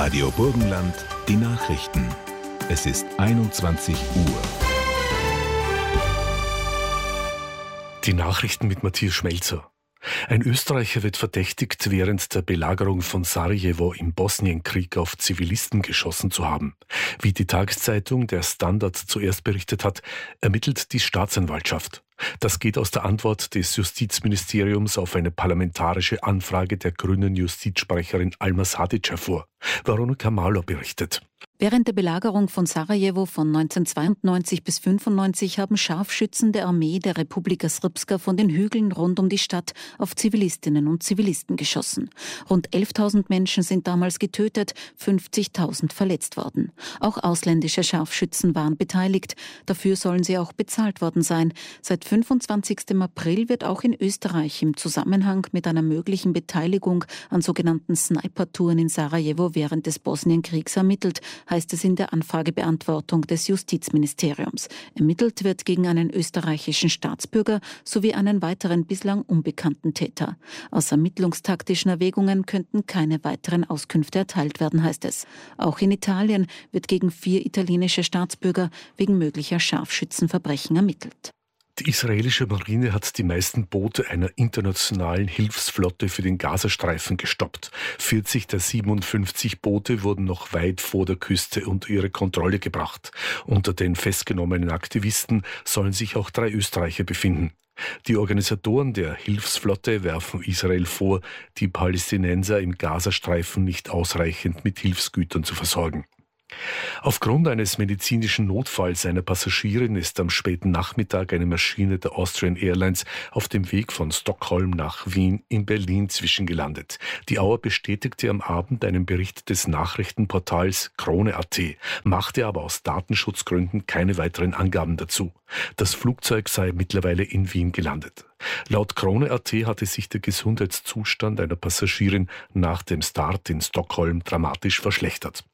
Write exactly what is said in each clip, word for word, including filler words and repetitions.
Radio Burgenland, die Nachrichten. Es ist einundzwanzig Uhr. Die Nachrichten mit Matthias Schmelzer. Ein Österreicher wird verdächtigt, während der Belagerung von Sarajevo im Bosnienkrieg auf Zivilisten geschossen zu haben. Wie die Tageszeitung Der Standard zuerst berichtet hat, ermittelt die Staatsanwaltschaft. Das geht aus der Antwort des Justizministeriums auf eine parlamentarische Anfrage der grünen Justizsprecherin Alma Sadic hervor. Veronika Mahler berichtet. Während der Belagerung von Sarajevo von neunzehnhundertzweiundneunzig bis fünfundneunzig haben Scharfschützen der Armee der Republika Srpska von den Hügeln rund um die Stadt auf Zivilistinnen und Zivilisten geschossen. Rund elftausend Menschen sind damals getötet, fünfzigtausend verletzt worden. Auch ausländische Scharfschützen waren beteiligt. Dafür sollen sie auch bezahlt worden sein. Seit fünfundzwanzigsten April wird auch in Österreich im Zusammenhang mit einer möglichen Beteiligung an sogenannten Sniper-Touren in Sarajevo während des Bosnienkriegs ermittelt, heißt es in der Anfragebeantwortung des Justizministeriums. Ermittelt wird gegen einen österreichischen Staatsbürger sowie einen weiteren bislang unbekannten Täter. Aus ermittlungstaktischen Erwägungen könnten keine weiteren Auskünfte erteilt werden, heißt es. Auch in Italien wird gegen vier italienische Staatsbürger wegen möglicher Scharfschützenverbrechen ermittelt. Die israelische Marine hat die meisten Boote einer internationalen Hilfsflotte für den Gazastreifen gestoppt. vierzig der siebenundfünfzig Boote wurden noch weit vor der Küste unter ihre Kontrolle gebracht. Unter den festgenommenen Aktivisten sollen sich auch drei Österreicher befinden. Die Organisatoren der Hilfsflotte werfen Israel vor, die Palästinenser im Gazastreifen nicht ausreichend mit Hilfsgütern zu versorgen. Aufgrund eines medizinischen Notfalls einer Passagierin ist am späten Nachmittag eine Maschine der Austrian Airlines auf dem Weg von Stockholm nach Wien in Berlin zwischengelandet. Die Auer bestätigte am Abend einen Bericht des Nachrichtenportals Krone Punkt at, machte aber aus Datenschutzgründen keine weiteren Angaben dazu. Das Flugzeug sei mittlerweile in Wien gelandet. Laut Krone Punkt at hatte sich der Gesundheitszustand einer Passagierin nach dem Start in Stockholm dramatisch verschlechtert.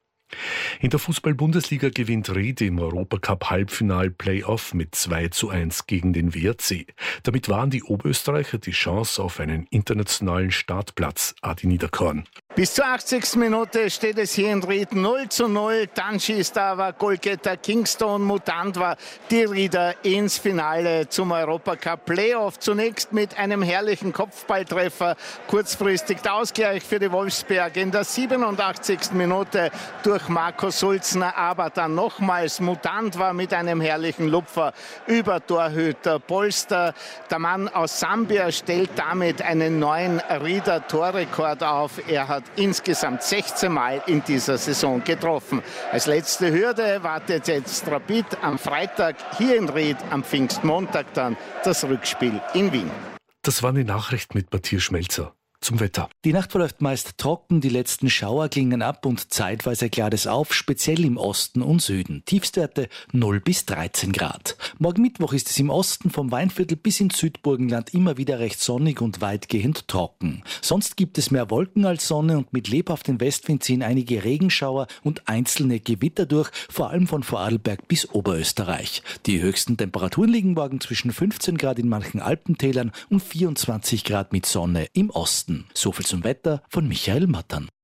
In der Fußball-Bundesliga gewinnt Ried im Europacup-Halbfinal-Playoff mit zwei zu eins gegen den W R C. Damit waren die Oberösterreicher die Chance auf einen internationalen Startplatz, Adi Niederkorn. Bis zur achtzigsten Minute steht es hier in Ried null zu null. Dann schießt aber Goalgetter Kingston Mutandwa die Rieder ins Finale zum Europacup Playoff. Zunächst mit einem herrlichen Kopfballtreffer. Kurzfristig der Ausgleich für die Wolfsberg in der siebenundachtzigsten Minute durch Marco Sulzner. Aber dann nochmals Mutandwa mit einem herrlichen Lupfer über Torhüter Polster. Der Mann aus Sambia stellt damit einen neuen Rieder Torrekord auf. Er hat insgesamt sechzehn Mal in dieser Saison getroffen. Als letzte Hürde wartet jetzt Rapid am Freitag hier in Ried, am Pfingstmontag dann das Rückspiel in Wien. Das waren die Nachrichten mit Matthias Schmelzer. Zum Wetter. Die Nacht verläuft meist trocken, die letzten Schauer klingen ab und zeitweise klart es auf, speziell im Osten und Süden. Tiefstwerte null bis dreizehn Grad. Morgen Mittwoch ist es im Osten vom Weinviertel bis ins Südburgenland immer wieder recht sonnig und weitgehend trocken. Sonst gibt es mehr Wolken als Sonne und mit lebhaftem Westwind ziehen einige Regenschauer und einzelne Gewitter durch, vor allem von Vorarlberg bis Oberösterreich. Die höchsten Temperaturen liegen morgen zwischen fünfzehn Grad in manchen Alpentälern und vierundzwanzig Grad mit Sonne im Osten. So viel zum Wetter von Michael Mattern.